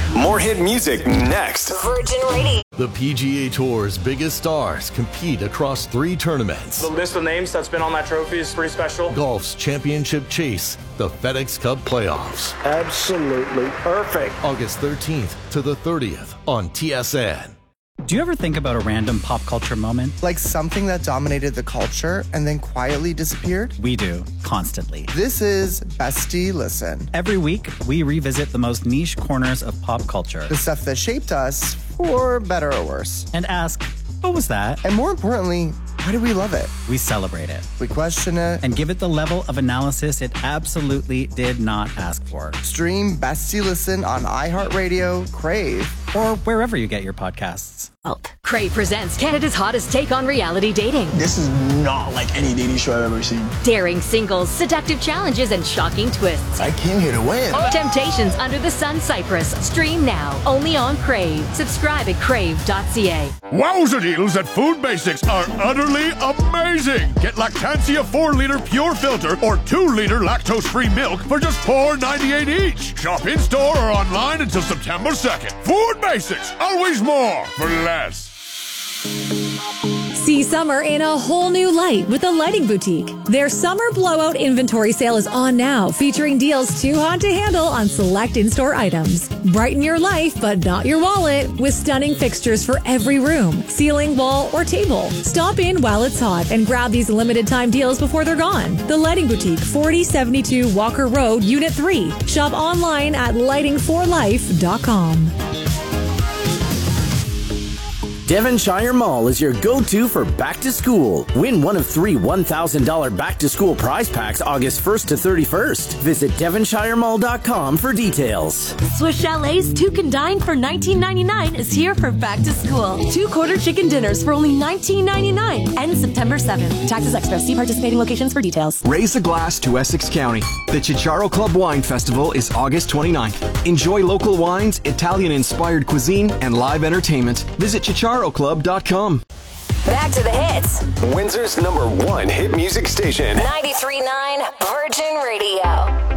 More hit music next. Virgin Radio. The PGA Tour's biggest stars compete across 3 tournaments. The list of names that's been on that trophy is pretty special. Golf's championship chase, the FedEx Cup playoffs. Absolutely perfect. August 13th to the 30th on TSN. Do you ever think about a random pop culture moment? Like something that dominated the culture and then quietly disappeared? We do, constantly. This is Bestie Listen. Every week, we revisit the most niche corners of pop culture. The stuff that shaped us, for better or worse. And ask, what was that? And more importantly, why do we love it? We celebrate it. We question it. And give it the level of analysis it absolutely did not ask for. Stream Bestie Listen on iHeartRadio, Crave, or wherever you get your podcasts. Crave presents Canada's hottest take on reality dating. This is not like any dating show I've ever seen. Daring singles, seductive challenges, and shocking twists. I came here to win. Temptations Under the Sun Cyprus. Stream now, only on Crave. Subscribe at crave.ca. Wowza deals at Food Basics are utterly amazing. Get Lactantia 4-liter pure filter or 2-liter lactose-free milk for just $4.98 each. Shop in-store or online until September 2nd. Food Basics, always more for less. See summer in a whole new light with the Lighting Boutique. Their summer blowout inventory sale is on now, featuring deals too hot to handle on select in-store items. Brighten your life, but not your wallet, with stunning fixtures for every room, ceiling, wall, or table. Stop in while it's hot and grab these limited time deals before they're gone. The Lighting Boutique, 4072 Walker Road, Unit 3. Shop online at lightingforlife.com. Devonshire Mall is your go-to for back to school. Win one of 3 $1,000 back to school prize packs August 1st to 31st. Visit devonshiremall.com for details. Swiss Chalet's Two Can Dine for $19.99 is here for back to school. 2 quarter chicken dinners for only $19.99. Ends September 7th. Taxes extra. See participating locations for details. Raise a glass to Essex County. The Chicharo Club Wine Festival is August 29th. Enjoy local wines, Italian-inspired cuisine, and live entertainment. Visit chicharoclub.com. Back to the hits. Windsor's #1 hit music station. 93.9 Virgin Radio.